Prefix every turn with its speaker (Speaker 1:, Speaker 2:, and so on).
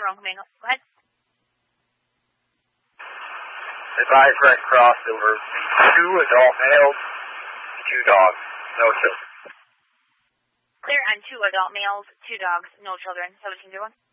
Speaker 1: Tyrone Command. Go ahead.
Speaker 2: Advise Red Cross over 2 adult males, 2 dogs, no children.
Speaker 1: Clear on 2 adult males, 2 dogs, no children. 1701.